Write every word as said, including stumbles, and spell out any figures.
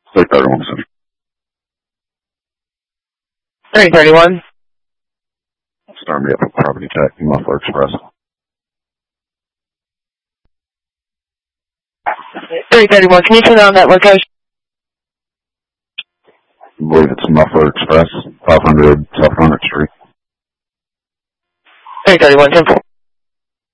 three thirty-one Central. three thirty-one. Start me up with property tax, Muffler Express. three thirty-one, can you turn on that location? I believe it's Muffler Express, five hundred South Leonard Street. three thirty-one, ten four.